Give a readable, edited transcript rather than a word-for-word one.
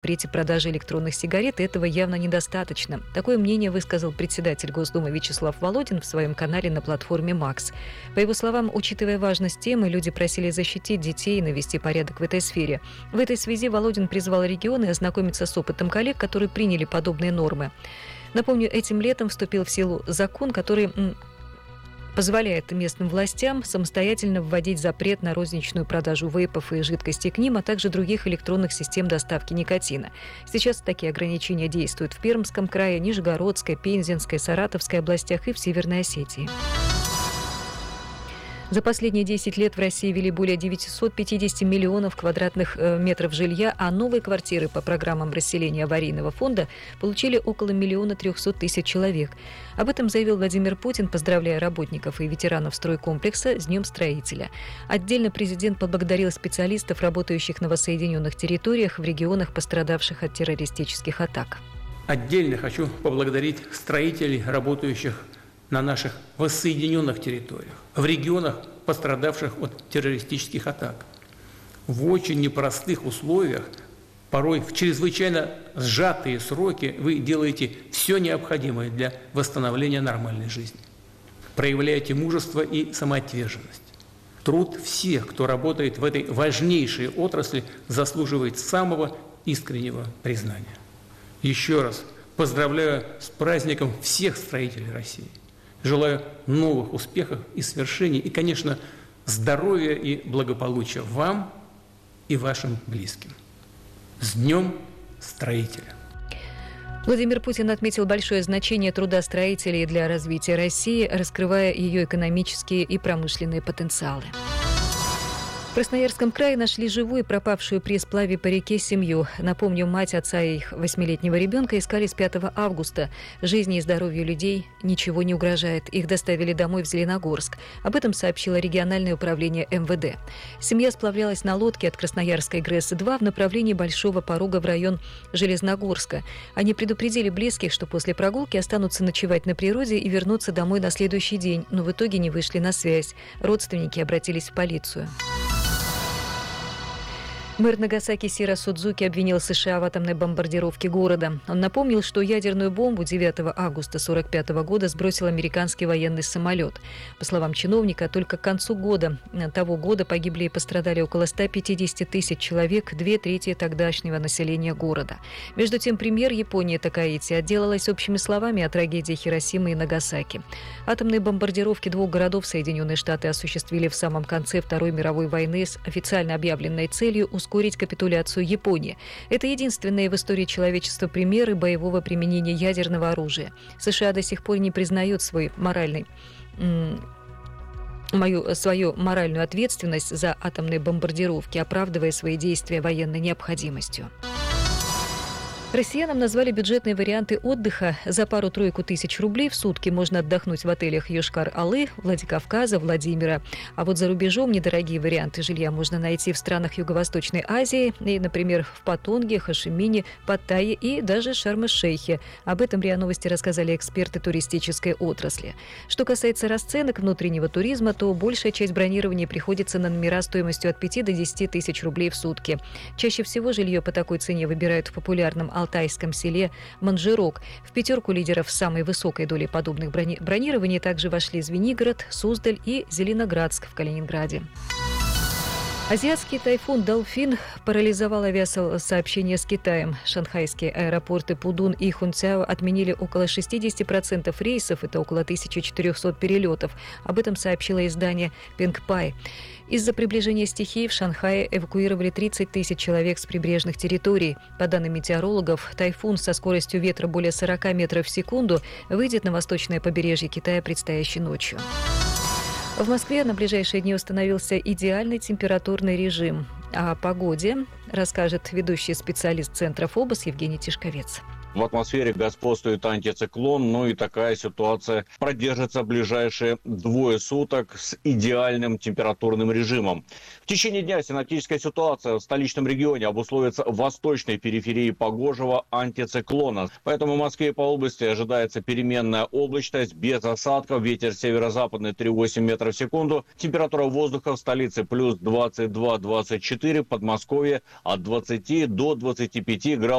запрете продажи электронных сигарет, и этого явно недостаточно. Такое мнение высказал председатель Госдумы Вячеслав Володин в своем канале на платформе «Макс». По его словам, учитывая важность темы, люди просили защитить детей и навести порядок в этой сфере. В этой связи Володин призвал регионы ознакомиться с опытом коллег, которые приняли подобные нормы. Напомню, этим летом вступил в силу закон, который позволяет местным властям самостоятельно вводить запрет на розничную продажу вейпов и жидкостей к ним, а также других электронных систем доставки никотина. Сейчас такие ограничения действуют в Пермском крае, Нижегородской, Пензенской, Саратовской областях и в Северной Осетии. За последние 10 лет в России ввели более 950 миллионов квадратных метров жилья, а новые квартиры по программам расселения аварийного фонда получили около 1 300 000 человек. Об этом заявил Владимир Путин, поздравляя работников и ветеранов стройкомплекса с Днем строителя. Отдельно президент поблагодарил специалистов, работающих на воссоединенных территориях в регионах, пострадавших от террористических атак. Отдельно хочу поблагодарить строителей, работающих на наших воссоединенных территориях, в регионах, пострадавших от террористических атак. В очень непростых условиях, порой в чрезвычайно сжатые сроки, вы делаете все необходимое для восстановления нормальной жизни. Проявляете мужество и самоотверженность. Труд всех, кто работает в этой важнейшей отрасли, заслуживает самого искреннего признания. Еще раз поздравляю с праздником всех строителей России. Желаю новых успехов и свершений, и, конечно, здоровья и благополучия вам и вашим близким. С Днем строителя! Владимир Путин отметил большое значение труда строителей для развития России, раскрывая ее экономические и промышленные потенциалы. В Красноярском крае нашли живую, пропавшую при сплаве по реке семью. Напомню, мать, отца и их 8-летнего ребенка искали с 5 августа. Жизни и здоровью людей ничего не угрожает. Их доставили домой в Зеленогорск. Об этом сообщило региональное управление МВД. Семья сплавлялась на лодке от Красноярской ГРЭС-2 в направлении Большого Порога в район Железногорска. Они предупредили близких, что после прогулки останутся ночевать на природе и вернутся домой на следующий день, но в итоге не вышли на связь. Родственники обратились в полицию. Мэр Нагасаки Сиро Судзуки обвинил США в атомной бомбардировке города. Он напомнил, что ядерную бомбу 9 августа 1945 года сбросил американский военный самолет. По словам чиновника, только к концу того года погибли и пострадали около 150 000 человек, 2/3 тогдашнего населения города. Между тем, премьер Японии Такаити отделалась общими словами о трагедии Хиросимы и Нагасаки. Атомные бомбардировки двух городов Соединенные Штаты осуществили в самом конце Второй мировой войны с официально объявленной целью ускорить капитуляцию Японии. Это единственные в истории человечества примеры боевого применения ядерного оружия. США до сих пор не признают свою моральную ответственность за атомные бомбардировки, оправдывая свои действия военной необходимостью. Россиянам назвали бюджетные варианты отдыха. За пару-тройку тысяч рублей в сутки можно отдохнуть в отелях Йошкар-Олы, Владикавказа, Владимира. А вот за рубежом недорогие варианты жилья можно найти в странах Юго-Восточной Азии, и, например, в Патонге, Хошимине, Паттайе и даже Шарм-эль-Шейхе. Об этом РИА Новости рассказали эксперты туристической отрасли. Что касается расценок внутреннего туризма, то большая часть бронирования приходится на номера стоимостью от 5 до 10 тысяч рублей в сутки. Чаще всего жилье по такой цене выбирают в популярном алтайском селе Манжирок. В пятерку лидеров с самой высокой долей подобных бронирований также вошли Звенигород, Суздаль и Зеленоградск в Калининграде. Азиатский тайфун «Долфин» парализовал авиасообщение с Китаем. Шанхайские аэропорты Пудун и Хунцяо отменили около 60% рейсов, это около 1400 перелетов. Об этом сообщило издание «Пингпай». Из-за приближения стихии в Шанхае эвакуировали 30 000 человек с прибрежных территорий. По данным метеорологов, тайфун со скоростью ветра более 40 метров в секунду выйдет на восточное побережье Китая предстоящей ночью. В Москве на ближайшие дни установился идеальный температурный режим. О погоде расскажет ведущий специалист Центра ФОБОС Евгений Тишковец. В атмосфере господствует антициклон, и такая ситуация продержится ближайшие 2 суток с идеальным температурным режимом. В течение дня синоптическая ситуация в столичном регионе обусловится восточной периферией погожего антициклона. Поэтому в Москве и по области ожидается переменная облачность без осадков, ветер северо-западный 3,8 метров в секунду, температура воздуха в столице плюс 22-24, Подмосковье от 20 до 25 градусов.